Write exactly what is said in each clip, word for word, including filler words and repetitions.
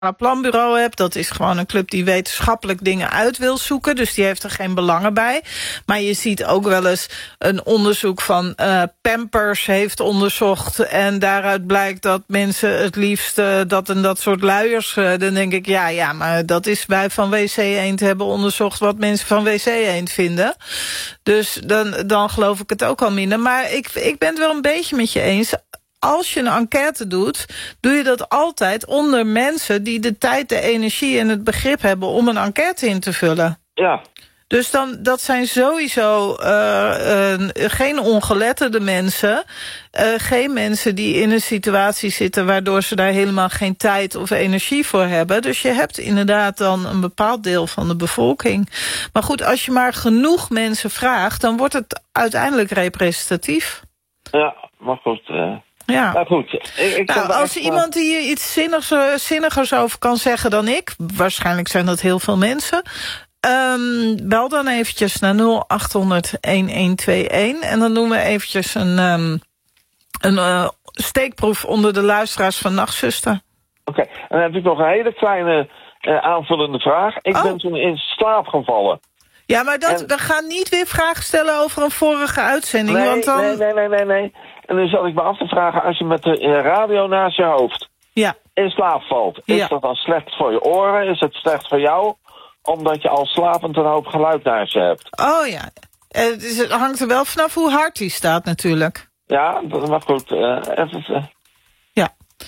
Planbureau hebt. Dat is gewoon een club die wetenschappelijk dingen uit wil zoeken. Dus die heeft er geen belangen bij. Maar je ziet ook wel eens een onderzoek van uh, Pampers heeft onderzocht. En daaruit blijkt dat mensen het liefst uh, dat en dat soort luiers. Uh, dan denk ik, ja, ja, maar dat is wij van W C Eend hebben onderzocht wat mensen van W C Eend vinden. Dus dan, dan geloof ik het ook al minder. Maar ik, ik ben het wel een beetje met je eens. Als je een enquête doet, doe je dat altijd onder mensen die de tijd, de energie en het begrip hebben om een enquête in te vullen. Ja. Dus dan, dat zijn sowieso uh, uh, geen ongeletterde mensen. Uh, geen mensen die in een situatie zitten waardoor ze daar helemaal geen tijd of energie voor hebben. Dus je hebt inderdaad dan een bepaald deel van de bevolking. Maar goed, als je maar genoeg mensen vraagt, dan wordt het uiteindelijk representatief. Ja, maar goed. Uh... Ja. Nou goed. Ik, ik nou, als echt, iemand die hier iets zinnigs, zinnigers over kan zeggen dan ik, waarschijnlijk zijn dat heel veel mensen, um, bel dan eventjes naar nul acht honderd een twee een en dan doen we eventjes een, um, een uh, steekproef onder de luisteraars van Nachtzuster. Oké, okay. En dan heb ik nog een hele kleine uh, aanvullende vraag. Ik oh. ben toen in slaap gevallen. Ja, maar dat, en... we gaan niet weer vragen stellen over een vorige uitzending. Nee, want dan... nee, nee, nee, nee, nee. En dan zat ik me af te vragen, als je met de radio naast je hoofd ja. in slaap valt, is ja. dat dan slecht voor je oren? Is het slecht voor jou? Omdat je al slapend een hoop geluid naast je hebt. Oh ja, uh, dus het hangt er wel vanaf hoe hard die staat natuurlijk. Ja, dat mag goed. Uh, even... Uh... Ja.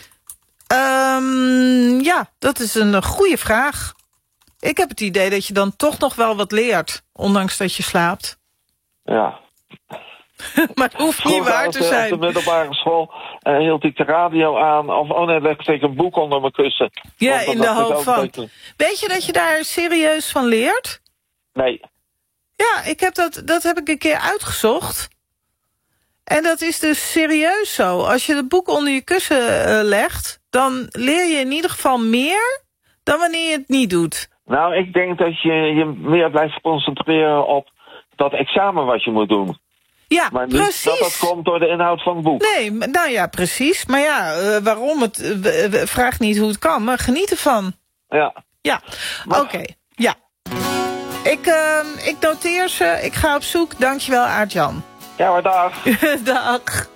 Um, ja, dat is een goede vraag. Ik heb het idee dat je dan toch nog wel wat leert, ondanks dat je slaapt. Ja. Maar het hoeft niet waar te zijn. Op de middelbare school uh, hield ik de radio aan. Of oh nee, legde ik een boek onder mijn kussen. Ja, in de hoop van. Beetje... Weet je dat je daar serieus van leert? Nee. Ja, ik heb dat, dat heb ik een keer uitgezocht. En dat is dus serieus zo. Als je het boek onder je kussen uh, legt, dan leer je in ieder geval meer dan wanneer je het niet doet. Nou, ik denk dat je je meer blijft concentreren op dat examen wat je moet doen. Ja, maar niet precies. Dat dat komt door de inhoud van het boek. Nee, nou ja, precies. Maar ja, uh, waarom? Het uh, vraagt niet hoe het kan, maar geniet ervan. Ja. Ja, oké. Okay. Ja. Ik, uh, ik noteer ze. Ik ga op zoek. Dankjewel, Aart-Jan. Ja, maar dag. Dag.